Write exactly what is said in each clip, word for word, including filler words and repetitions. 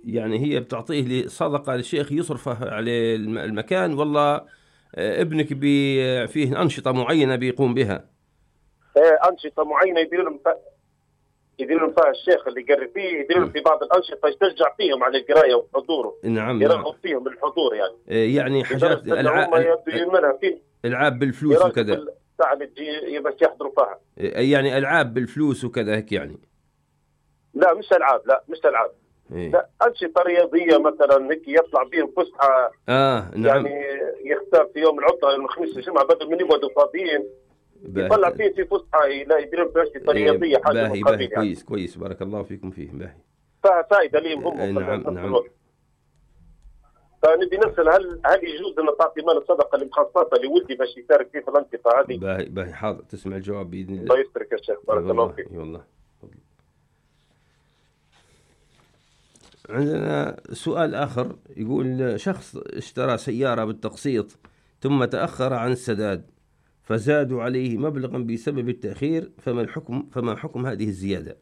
يعني هي بتعطيه صدقة للشيخ يصرفه على المكان، والله ابنك بي فيه أنشطة معينة بيقوم بها؟ أنشطة معينة يدير لهم يدير لهم فيها الشيخ اللي يقرب فيه، يدير لهم في بعض الأنشطة يشجع فيهم على القراية وحضوره، نعم نعم، يرغب فيهم بالحضور يعني. يعني حاجات لدرجة أن هم ألعاب، يبدو منها فيه ألعاب بالفلوس يراقب وكذا، الساعة اللي تجي بس يحضروا فيها. يعني ألعاب بالفلوس وكذا هيك يعني؟ لا مش ألعاب، لا مش ألعاب، إيه؟ لا أنشطة رياضية مثلا هيك يطلع بهم فسحة. آه نعم. يعني يختار في يوم العطلة يوم الخميس والجمعة بدل من يقعدوا فاضيين يطلع باهي. فيه في فسحة، لا يديرون في أنشطة إيه رياضية حاجة من باهي باهي، القبيل يعني. كويس كويس، بارك الله فيكم فيه، باهي. فيها فائدة ليهم هم إيه في نعم نفس نعم. الوقت. فنبي نسأل هل هل يجوز أن تعطي مال الصدقة لمخصصة لولدي باش يشارك فيه في الأنشطة هذه؟ باهي باهي، حاضر، تسمع الجواب بإذن الله. الله يسترك يا شيخ، بارك الله فيك. اي والله. عندنا سؤال آخر يقول: شخص اشترى سيارة بالتقسيط ثم تأخر عن السداد فزادوا عليه مبلغا بسبب التأخير، فما الحكم فما حكم هذه الزيادة؟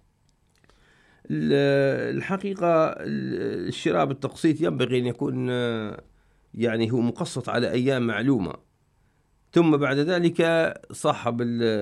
الحقيقة الشراء بالتقسيط ينبغي أن يكون يعني هو مقسط على أيام معلومة، ثم بعد ذلك صاحب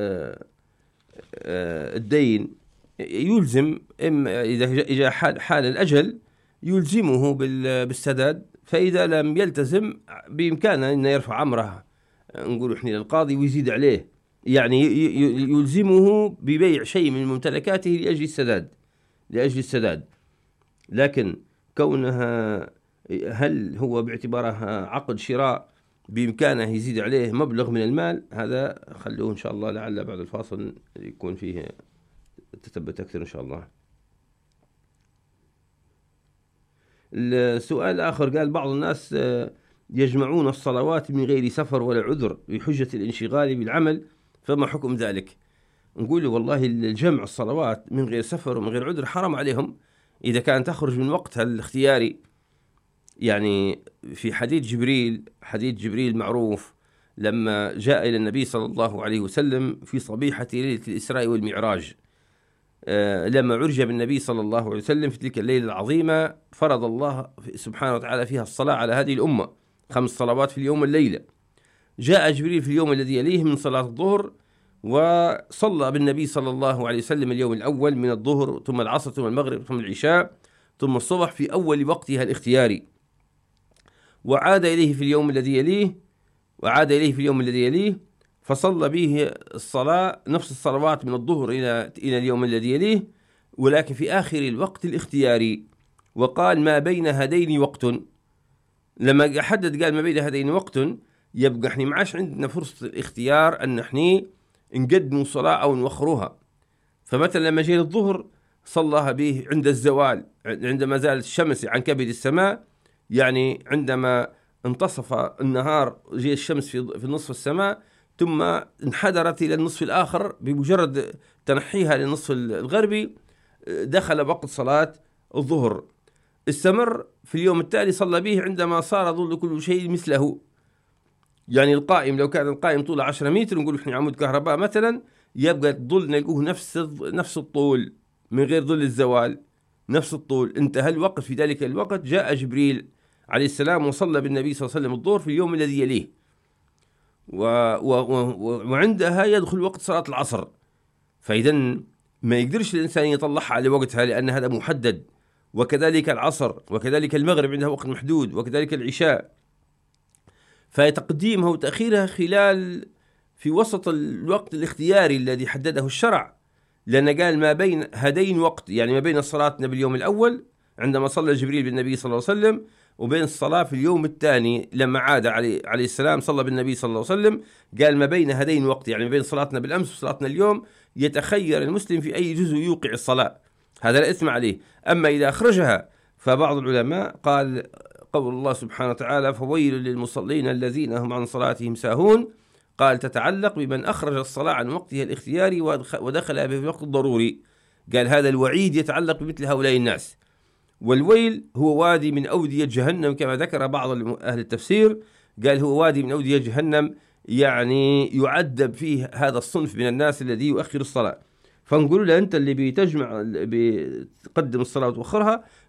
الدين يلزم، إما إذا جاء حال, حال الأجل يلزمه بالسداد، فإذا لم يلتزم بإمكانه أن يرفع أمره نقول إحنا للقاضي ويزيد عليه، يعني يلزمه ببيع شيء من ممتلكاته لأجل السداد لأجل السداد لكن كونها هل هو باعتبارها عقد شراء بإمكانه يزيد عليه مبلغ من المال، هذا خلوه إن شاء الله لعل بعد الفاصل يكون فيه تثبت أكثر إن شاء الله. السؤال الآخر قال: بعض الناس يجمعون الصلوات من غير سفر ولا عذر بحجة الانشغال بالعمل، فما حكم ذلك؟ نقول والله الجمع الصلوات من غير سفر ومن غير عذر حرام عليهم إذا كان تخرج من وقتها الاختياري. يعني في حديث جبريل حديث جبريل معروف لما جاء إلى النبي صلى الله عليه وسلم في صبيحة ليلة الإسراء والمعراج، آه لما عرج بالنبي صلى الله عليه وسلم في تلك الليلة العظيمة، فرض الله سبحانه وتعالى فيها الصلاة على هذه الأمة، خمس صلوات في اليوم والليلة. جاء جبريل في اليوم الذي يليه من صلاة الظهر وصلى بالنبي صلى الله عليه وسلم اليوم الأول من الظهر ثم العصر ثم المغرب ثم العشاء ثم الصبح في أول وقتها الاختياري، وعاد إليه في اليوم الذي يليه وعاد إليه في اليوم الذي يليه فصلى به الصلاة نفس الصلوات من الظهر إلى إلى اليوم الذي يليه، ولكن في آخر الوقت الاختياري، وقال ما بين هذين وقت. لما حدد قال ما بين هذين وقت، يبقى احنا معاش عندنا فرصة الاختيار أن احنا نقدموا صلاة أو نوخروها. فمثلا لما جاء الظهر صلىها به عند الزوال، عندما زالت الشمس عن كبد السماء، يعني عندما انتصف النهار جاء الشمس في في نصف السماء ثم انحدرت إلى النصف الآخر، بمجرد تنحيها للنصف الغربي دخل وقت صلاة الظهر. استمر في اليوم التالي صلى به عندما صار ظل كل شيء مثله، يعني القائم لو كان القائم طوله عشرة متر نقول احنا عمود كهرباء مثلا، يبقى الظل نلقوه نفس نفس الطول من غير ظل الزوال، نفس الطول. انتهى الوقت في ذلك الوقت، جاء جبريل عليه السلام وصلى بالنبي صلى الله عليه وسلم الظهر في اليوم الذي يليه، و و و وعندها يدخل وقت صلاة العصر. فإذا ما يقدرش الإنسان يطلعها على وقتها لأن هذا محدد، وكذلك العصر وكذلك المغرب عندها وقت محدود وكذلك العشاء. فتقديمها وتأخيرها خلال في وسط الوقت الاختياري الذي حدده الشرع، لأن قال ما بين هذين وقت، يعني ما بين صلاتنا باليوم الأول عندما صلى جبريل بالنبي صلى الله عليه وسلم، وبين الصلاة في اليوم الثاني لما عاد عليه, عليه السلام صلى بالنبي صلى الله عليه وسلم. قال ما بين هذين وقت، يعني ما بين صلاتنا بالأمس وصلاتنا اليوم، يتخير المسلم في أي جزء يوقع الصلاة، هذا لا إثم عليه. أما إذا أخرجها فبعض العلماء قال قول الله سبحانه وتعالى: فويل للمصلين الذين هم عن صلاتهم ساهون، قال تتعلق بمن أخرج الصلاة عن وقتها الاختياري ودخل به في الوقت الضروري. قال هذا الوعيد يتعلق بمثل هؤلاء الناس. والويل هو وادي من أودية جهنم كما ذكر بعض أهل التفسير، قال هو وادي من أودية جهنم، يعني يعذب فيه هذا الصنف من الناس الذي يؤخر الصلاة. فنقول له أنت اللي بتجمع بتقدم الصلاة وتوخرها،